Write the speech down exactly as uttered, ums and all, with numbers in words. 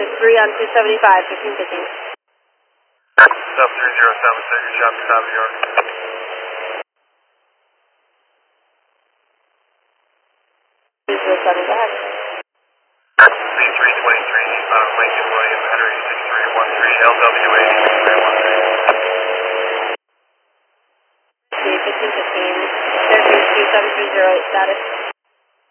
Six three on two seventy-five, fifteen fifteen. Sub three zero seven, sir, your traffic out of the yard. Two zero seven, go ahead. C three twenty-three, uh, Lincoln Williams, Henry six three one three, L W A six three one three. fifteen fifteen, Fairview two seven three zero eight status.